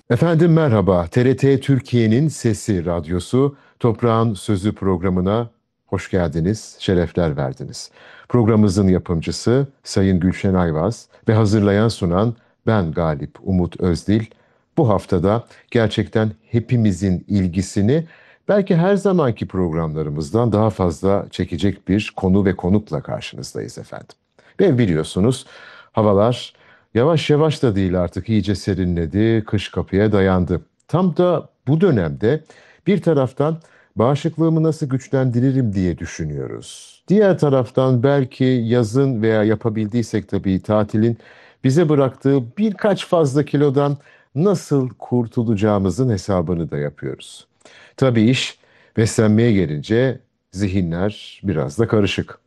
Efendim merhaba. TRT Türkiye'nin Sesi Radyosu Toprağın Sözü programına hoş geldiniz, şerefler verdiniz. Programımızın yapımcısı Sayın Gülşen Ayvaz ve hazırlayan sunan ben Galip Umut Özdil. Bu haftada gerçekten hepimizin ilgisini belki her zamanki programlarımızdan daha fazla çekecek bir konu ve konukla karşınızdayız efendim. Ve biliyorsunuz havalar yavaş yavaş da değil artık iyice serinledi, kış kapıya dayandı. Tam da bu dönemde bir taraftan bağışıklığımı nasıl güçlendiririm diye düşünüyoruz. Diğer taraftan belki yazın veya yapabildiysek tabii tatilin bize bıraktığı birkaç fazla kilodan nasıl kurtulacağımızın hesabını da yapıyoruz. Tabii iş beslenmeye gelince zihinler biraz da karışık.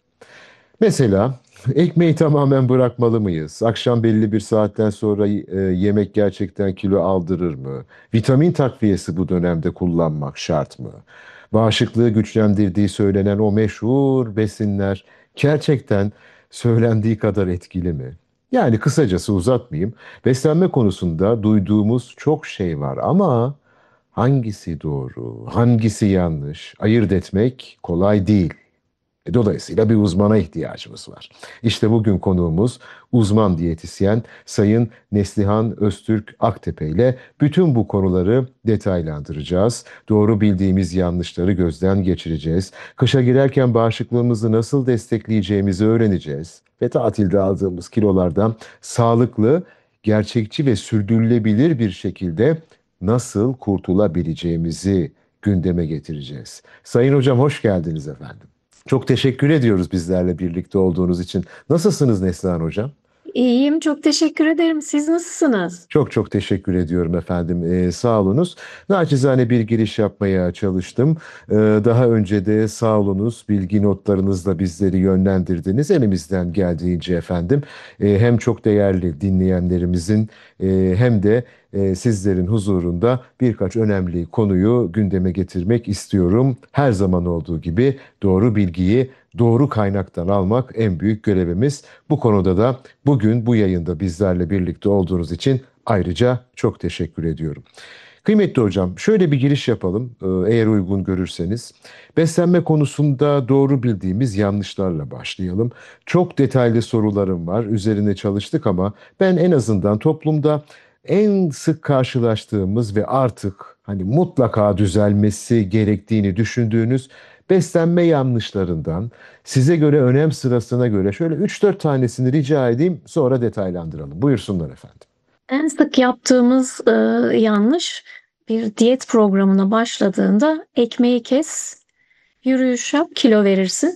Mesela ekmeği tamamen bırakmalı mıyız? Akşam belli bir saatten sonra yemek gerçekten kilo aldırır mı? Vitamin takviyesi bu dönemde kullanmak şart mı? Bağışıklığı güçlendirdiği söylenen o meşhur besinler gerçekten söylendiği kadar etkili mi? Yani kısacası uzatmayayım. Beslenme konusunda duyduğumuz çok şey var ama hangisi doğru, hangisi yanlış ayırt etmek kolay değil. Dolayısıyla bir uzmana ihtiyacımız var. İşte bugün konuğumuz uzman diyetisyen Sayın Neslihan Öztürk Aktepe ile bütün bu konuları detaylandıracağız. Doğru bildiğimiz yanlışları gözden geçireceğiz. Kışa girerken bağışıklığımızı nasıl destekleyeceğimizi öğreneceğiz. Ve tatilde aldığımız kilolardan sağlıklı, gerçekçi ve sürdürülebilir bir şekilde nasıl kurtulabileceğimizi gündeme getireceğiz. Sayın hocam hoş geldiniz efendim. Çok teşekkür ediyoruz bizlerle birlikte olduğunuz için. Nasılsınız Neslihan Hocam? İyiyim, çok teşekkür ederim. Siz nasılsınız? Çok çok teşekkür ediyorum efendim. Sağ olunuz. Naçizane bir giriş yapmaya çalıştım. Daha önce de sağ olunuz bilgi notlarınızla bizleri yönlendirdiniz. Elimizden geldiğince efendim hem çok değerli dinleyenlerimizin hem de sizlerin huzurunda birkaç önemli konuyu gündeme getirmek istiyorum. Her zaman olduğu gibi doğru bilgiyi doğru kaynaktan almak en büyük görevimiz. Bu konuda da bugün bu yayında bizlerle birlikte olduğunuz için ayrıca çok teşekkür ediyorum. Kıymetli hocam, şöyle bir giriş yapalım eğer uygun görürseniz. Beslenme konusunda doğru bildiğimiz yanlışlarla başlayalım. Çok detaylı sorularım var, üzerine çalıştık ama ben en azından toplumda en sık karşılaştığımız ve artık hani mutlaka düzelmesi gerektiğini düşündüğünüz beslenme yanlışlarından size göre önem sırasına göre şöyle üç dört tanesini rica edeyim sonra detaylandıralım. Buyursunlar efendim. En sık yaptığımız yanlış bir diyet programına başladığında ekmeği kes, yürüyüş yap, kilo verirsin.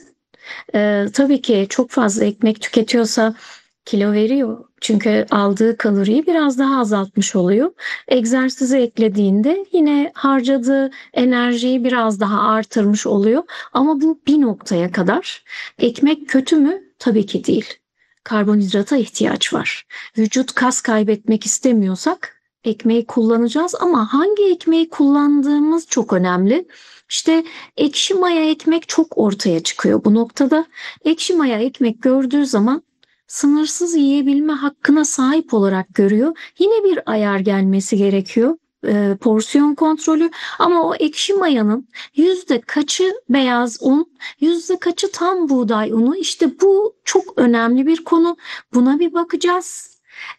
Tabii ki çok fazla ekmek tüketiyorsa kilo veriyor. Çünkü aldığı kaloriyi biraz daha azaltmış oluyor. Egzersizi eklediğinde yine harcadığı enerjiyi biraz daha artırmış oluyor. Ama bu bir noktaya kadar. Ekmek kötü mü? Tabii ki değil. Karbonhidrata ihtiyaç var. Vücut kas kaybetmek istemiyorsak ekmeği kullanacağız ama hangi ekmeği kullandığımız çok önemli. İşte ekşi maya ekmek çok ortaya çıkıyor bu noktada. Ekşi maya ekmek gördüğü zaman sınırsız yiyebilme hakkına sahip olarak görüyor. Yine bir ayar gelmesi gerekiyor. Porsiyon kontrolü ama o ekşi mayanın yüzde kaçı beyaz un, yüzde kaçı tam buğday unu, işte bu çok önemli bir konu. Buna bir bakacağız.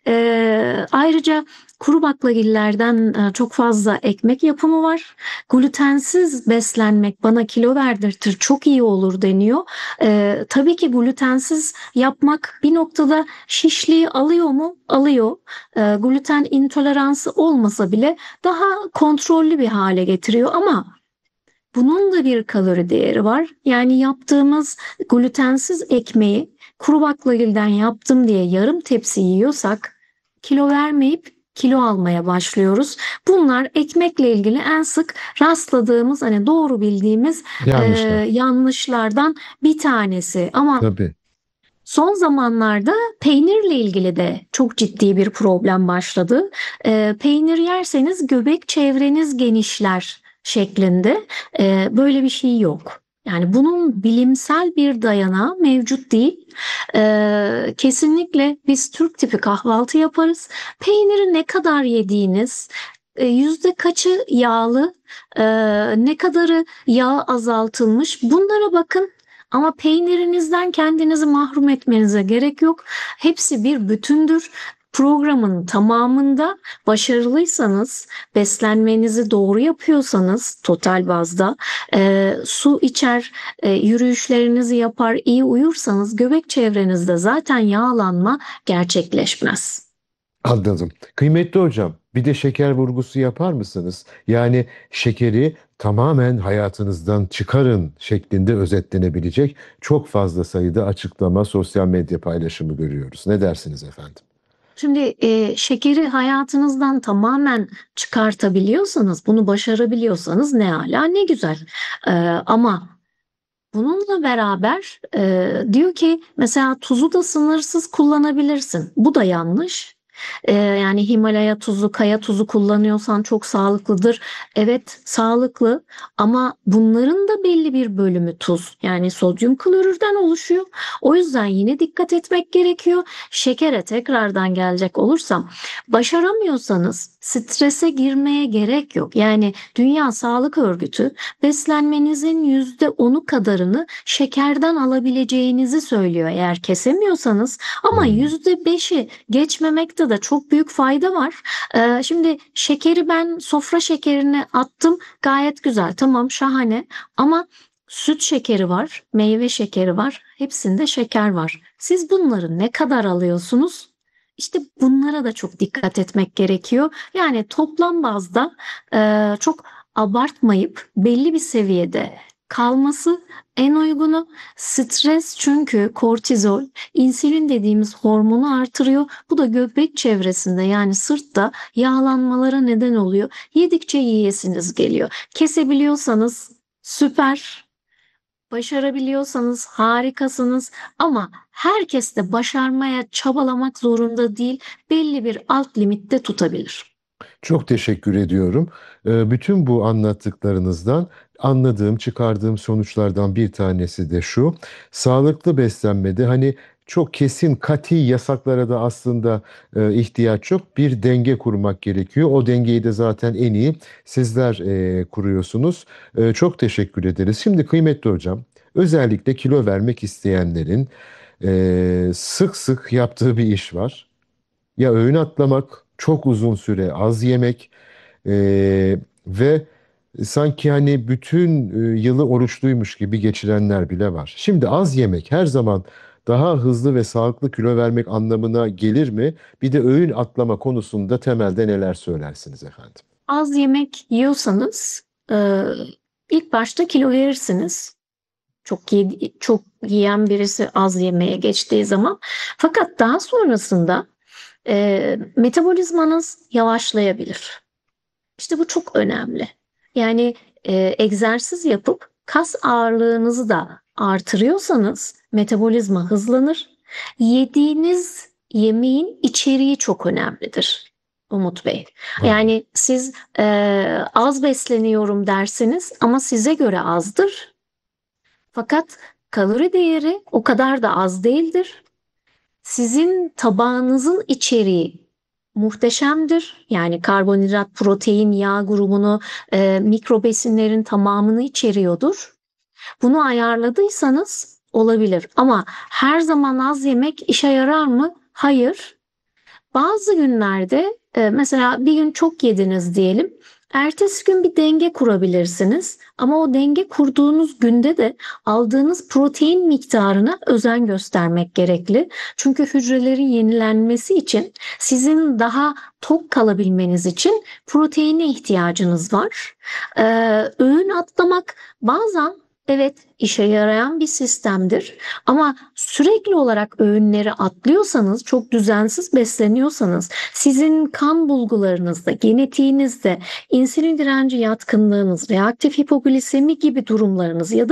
Ayrıca kuru baklagillerden çok fazla ekmek yapımı var. Glutensiz beslenmek bana kilo verdirtir, çok iyi olur deniyor. Tabii ki glutensiz yapmak bir noktada şişliği alıyor mu? Alıyor. Gluten intoleransı olmasa bile daha kontrollü bir hale getiriyor ama bunun da bir kalori değeri var. Yani yaptığımız glutensiz ekmeği kuru baklagilden yaptım diye yarım tepsi yiyorsak kilo vermeyip kilo almaya başlıyoruz. Bunlar ekmekle ilgili en sık rastladığımız hani doğru bildiğimiz Yanlışlar. yanlışlardan bir tanesi. Ama Tabii. son zamanlarda peynirle ilgili de çok ciddi bir problem başladı. Peynir yerseniz göbek çevreniz genişler şeklinde. Böyle bir şey yok. Yani bunun bilimsel bir dayanağı mevcut değil. Kesinlikle biz Türk tipi kahvaltı yaparız. Peyniri ne kadar yediğiniz, yüzde kaçı yağlı, ne kadarı yağ azaltılmış bunlara bakın. Ama peynirinizden kendinizi mahrum etmenize gerek yok. Hepsi bir bütündür. Programın tamamında başarılıysanız, beslenmenizi doğru yapıyorsanız total bazda, su içer, yürüyüşlerinizi yapar, iyi uyursanız göbek çevrenizde zaten yağlanma gerçekleşmez. Anladım. Kıymetli hocam, bir de şeker vurgusu yapar mısınız? Yani şekeri tamamen hayatınızdan çıkarın şeklinde özetlenebilecek çok fazla sayıda açıklama, sosyal medya paylaşımı görüyoruz. Ne dersiniz efendim? Şimdi şekeri hayatınızdan tamamen çıkartabiliyorsanız, bunu başarabiliyorsanız ne âlâ ne güzel. Ama bununla beraber diyor ki mesela tuzu da sınırsız kullanabilirsin. Bu da yanlış. Yani Himalaya tuzu, kaya tuzu kullanıyorsan çok sağlıklıdır. Evet, sağlıklı ama bunların da belli bir bölümü tuz. Yani sodyum klorürden oluşuyor. O yüzden yine dikkat etmek gerekiyor. Şekere tekrardan gelecek olursam, başaramıyorsanız strese girmeye gerek yok. Yani Dünya Sağlık Örgütü beslenmenizin %10'u kadarını şekerden alabileceğinizi söylüyor eğer kesemiyorsanız, ama Hmm. %5'i geçmemekte de çok büyük fayda var. Şimdi şekeri ben sofra şekerine attım, gayet güzel, tamam, şahane, ama süt şekeri var, meyve şekeri var, hepsinde şeker var. Siz bunları ne kadar alıyorsunuz? İşte bunlara da çok dikkat etmek gerekiyor. Yani toplam bazda çok abartmayıp belli bir seviyede kalması en uygunu. Stres, çünkü kortizol, insülin dediğimiz hormonu artırıyor. Bu da göbek çevresinde, yani sırtta yağlanmalara neden oluyor. Yedikçe yiyesiniz geliyor. Kesebiliyorsanız süper, başarabiliyorsanız harikasınız, ama herkes de başarmaya çabalamak zorunda değil. Belli bir alt limitte tutabilir. Çok teşekkür ediyorum. Bütün bu anlattıklarınızdan anladığım, çıkardığım sonuçlardan bir tanesi de şu. Sağlıklı beslenmede hani çok kesin, kati yasaklara da aslında ihtiyaç yok. Bir denge kurmak gerekiyor. O dengeyi de zaten en iyi sizler kuruyorsunuz. Çok teşekkür ederiz. Şimdi kıymetli hocam, özellikle kilo vermek isteyenlerin sık sık yaptığı bir iş var. Ya öğün atlamak, çok uzun süre az yemek ve sanki hani bütün yılı oruçluymuş gibi geçirenler bile var. Şimdi az yemek her zaman daha hızlı ve sağlıklı kilo vermek anlamına gelir mi? Bir de öğün atlama konusunda temelde neler söylersiniz efendim? Az yemek yiyorsanız ilk başta kilo verirsiniz. Çok yiyen birisi az yemeye geçtiği zaman. Fakat daha sonrasında metabolizmanız yavaşlayabilir. İşte bu çok önemli. Yani egzersiz yapıp kas ağırlığınızı da artırıyorsanız metabolizma hızlanır. Yediğiniz yemeğin içeriği çok önemlidir, Umut Bey. Anladım. Yani siz az besleniyorum dersiniz ama size göre azdır. Fakat kalori değeri o kadar da az değildir. Sizin tabağınızın içeriği muhteşemdir. Yani karbonhidrat, protein, yağ grubunu, mikro besinlerin tamamını içeriyordur. Bunu ayarladıysanız olabilir. Ama her zaman az yemek işe yarar mı? Hayır. Bazı günlerde mesela bir gün çok yediniz diyelim. Ertesi gün bir denge kurabilirsiniz. Ama o denge kurduğunuz günde de aldığınız protein miktarına özen göstermek gerekli. Çünkü hücrelerin yenilenmesi için, sizin daha tok kalabilmeniz için proteine ihtiyacınız var. Öğün atlamak bazen, evet, işe yarayan bir sistemdir. Ama sürekli olarak öğünleri atlıyorsanız, çok düzensiz besleniyorsanız, sizin kan bulgularınızda, genetiğinizde insülin direnci yatkınlığınız, reaktif hipoglisemi gibi durumlarınız ya da